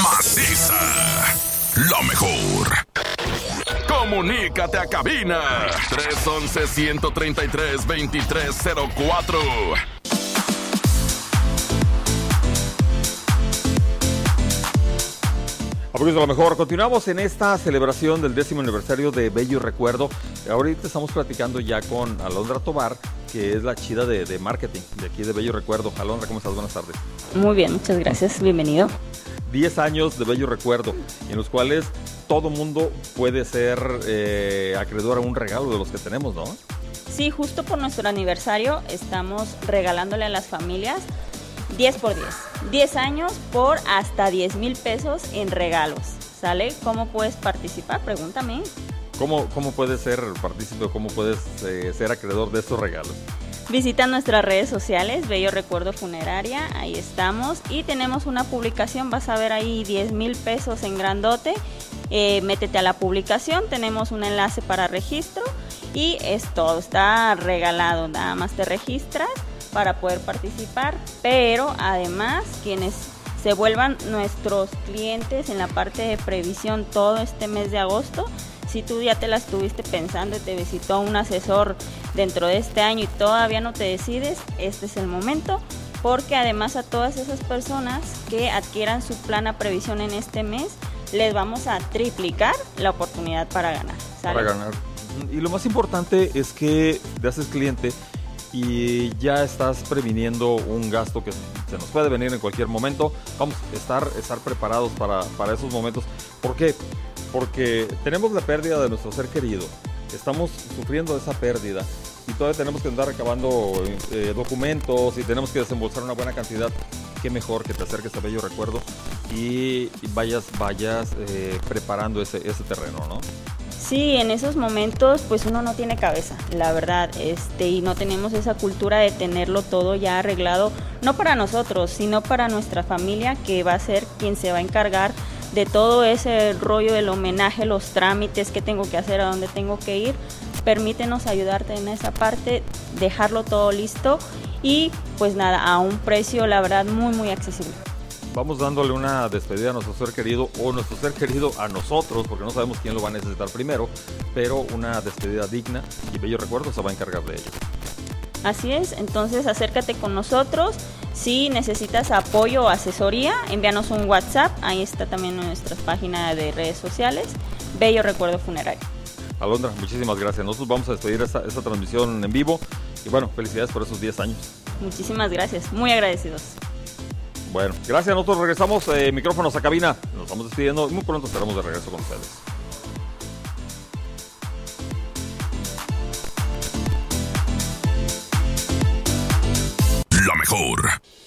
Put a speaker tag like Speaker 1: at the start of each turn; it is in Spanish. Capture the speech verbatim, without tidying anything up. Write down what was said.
Speaker 1: maciza, la mejor. Comunícate a cabina tres once, ciento treinta y tres, veintitrés cero cuatro.
Speaker 2: Amigos de lo mejor, continuamos en esta celebración del décimo aniversario de Bello Recuerdo. Ahorita estamos platicando ya con Alondra Tobar, que es la chida de, de marketing de aquí de Bello Recuerdo. Alondra, ¿cómo estás? Buenas tardes.
Speaker 3: Muy bien, muchas gracias, bienvenido.
Speaker 2: diez años de Bello Recuerdo, en los cuales todo mundo puede ser eh, acreedor a un regalo de los que tenemos, ¿no?
Speaker 3: Sí, justo por nuestro aniversario estamos regalándole a las familias diez por diez. diez años por hasta diez mil pesos en regalos. ¿Sale? ¿Cómo puedes participar? Pregúntame.
Speaker 2: ¿Cómo, cómo puedes ser partícipe? ¿Cómo puedes eh, ser acreedor de estos regalos?
Speaker 3: Visita nuestras redes sociales, Bello Recuerdo Funeraria, ahí estamos. Y tenemos una publicación, vas a ver ahí diez mil pesos en grandote. Eh, métete a la publicación, tenemos un enlace para registro y es todo, está regalado, nada más te registras para poder participar, pero además quienes se vuelvan nuestros clientes en la parte de previsión todo este mes de agosto, si tú ya te la estuviste pensando y te visitó un asesor dentro de este año y todavía no te decides, este es el momento, porque además a todas esas personas que adquieran su plan a previsión en este mes, les vamos a triplicar la oportunidad para ganar. ¿Sale?
Speaker 2: Para ganar. Y lo más importante es que te haces cliente y ya estás previniendo un gasto que se nos puede venir en cualquier momento. Vamos a estar, estar preparados para, para esos momentos. ¿Por qué? Porque tenemos la pérdida de nuestro ser querido, estamos sufriendo esa pérdida y todavía tenemos que andar acabando eh, documentos y tenemos que desembolsar una buena cantidad. Qué mejor que te acerques a Bello Recuerdo y, y vayas, vayas eh, preparando ese, ese terreno, ¿no?
Speaker 3: Sí, en esos momentos pues uno no tiene cabeza, la verdad, este, y no tenemos esa cultura de tenerlo todo ya arreglado, no para nosotros, sino para nuestra familia, que va a ser quien se va a encargar de todo ese rollo del homenaje, los trámites que tengo que hacer, a dónde tengo que ir. Permítenos ayudarte en esa parte, dejarlo todo listo y pues nada, a un precio la verdad muy muy accesible.
Speaker 2: Vamos dándole una despedida a nuestro ser querido o nuestro ser querido a nosotros, porque no sabemos quién lo va a necesitar primero, pero una despedida digna y Bello Recuerdo se va a encargar de ello.
Speaker 3: Así es, entonces acércate con nosotros. Si necesitas apoyo o asesoría, envíanos un WhatsApp, ahí está también nuestra página de redes sociales, Bello Recuerdo Funerario.
Speaker 2: Alondra, muchísimas gracias. Nosotros vamos a despedir esta, esta transmisión en vivo y bueno, felicidades por esos diez años.
Speaker 3: Muchísimas gracias, muy agradecidos.
Speaker 2: Bueno, gracias, nosotros regresamos, eh, micrófonos a cabina, nos estamos despidiendo y muy pronto estaremos de regreso con ustedes.
Speaker 1: La mejor.